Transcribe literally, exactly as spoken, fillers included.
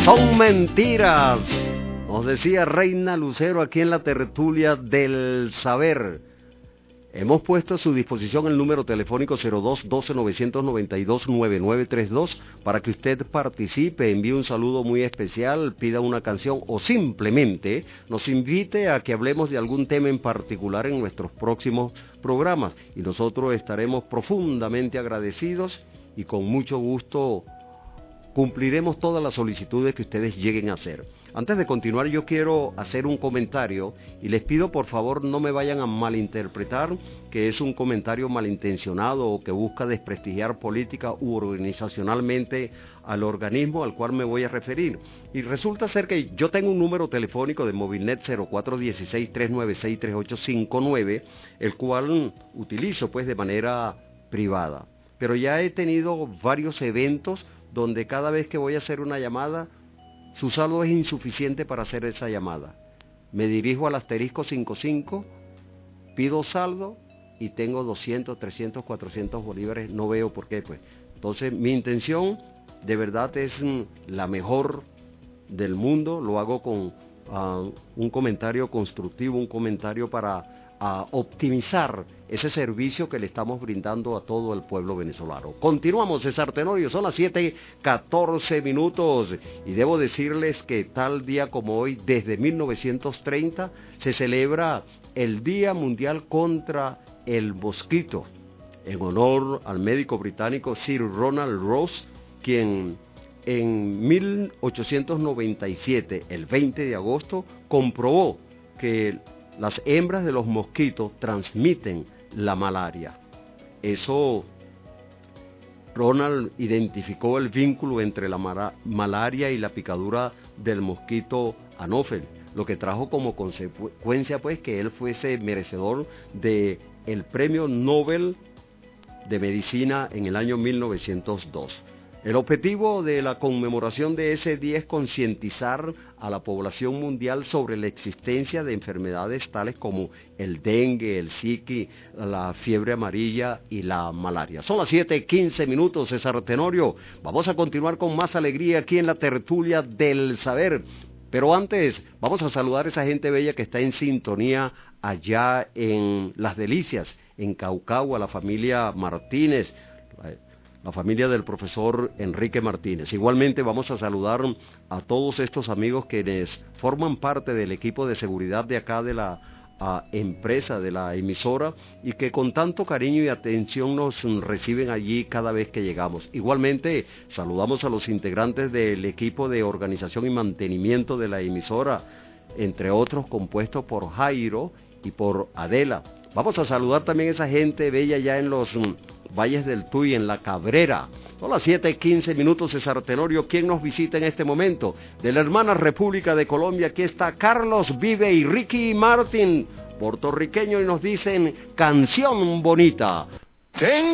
Son mentiras, nos decía Reina Lucero aquí en la tertulia del saber. Hemos puesto a su disposición el número telefónico cero dos doce novecientos noventa y dos nueve nueve treinta y dos para que usted participe, envíe un saludo muy especial, pida una canción o simplemente nos invite a que hablemos de algún tema en particular en nuestros próximos programas. Y nosotros estaremos profundamente agradecidos y con mucho gusto cumpliremos todas las solicitudes que ustedes lleguen a hacer. Antes de continuar, yo quiero hacer un comentario y les pido por favor no me vayan a malinterpretar que es un comentario malintencionado o que busca desprestigiar política u organizacionalmente al organismo al cual me voy a referir. Y resulta ser que yo tengo un número telefónico de Movilnet cero cuatro uno seis, tres nueve seis, tres ocho cinco nueve, el cual utilizo pues de manera privada. Pero ya he tenido varios eventos donde cada vez que voy a hacer una llamada, su saldo es insuficiente para hacer esa llamada. Me dirijo al asterisco cincuenta y cinco, pido saldo y tengo doscientos, trescientos, cuatrocientos bolívares, no veo por qué pues. Entonces mi intención de verdad es la mejor del mundo, lo hago con uh, un comentario constructivo, un comentario para a optimizar ese servicio que le estamos brindando a todo el pueblo venezolano. Continuamos, César Tenorio, son las siete catorce minutos y debo decirles que tal día como hoy, desde mil novecientos treinta, se celebra el Día Mundial contra el Mosquito, en honor al médico británico Sir Ronald Ross, quien en mil ochocientos noventa y siete, el veinte de agosto, comprobó que las hembras de los mosquitos transmiten la malaria. Eso, Ronald identificó el vínculo entre la mara, malaria y la picadura del mosquito anófel, lo que trajo como consecuencia pues que él fuese merecedor de el Premio Nobel de Medicina en el año mil novecientos dos. El objetivo de la conmemoración de ese día es concientizar a la población mundial sobre la existencia de enfermedades tales como el dengue, el zika, la fiebre amarilla y la malaria. Son las siete quince minutos, César Tenorio. Vamos a continuar con más alegría aquí en la tertulia del saber. Pero antes, vamos a saludar a esa gente bella que está en sintonía allá en Las Delicias, en Caucagua, la familia Martínez, la familia del profesor Enrique Martínez. Igualmente vamos a saludar a todos estos amigos quienes forman parte del equipo de seguridad de acá de la a, empresa, de la emisora, y que con tanto cariño y atención nos reciben allí cada vez que llegamos. Igualmente saludamos a los integrantes del equipo de organización y mantenimiento de la emisora, entre otros compuesto por Jairo y por Adela. Vamos a saludar también a esa gente bella ya en los um, Valles del Tuy, en La Cabrera. Son las siete quince minutos, César Tenorio. ¿Quién nos visita en este momento? De la hermana República de Colombia, aquí está Carlos Vive y Ricky Martin, puertorriqueño, y nos dicen Canción Bonita. Tengo